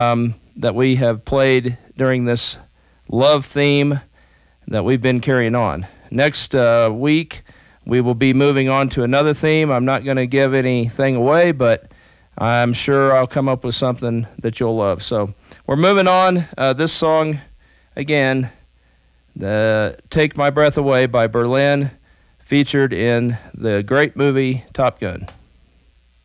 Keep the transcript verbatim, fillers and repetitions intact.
um, that we have played during this love theme that we've been carrying on. Next uh, week, we will be moving on to another theme. I'm not going to give anything away, but I'm sure I'll come up with something that you'll love. So we're moving on. Uh, this song, again, the Take My Breath Away by Berlin, featured in the great movie Top Gun.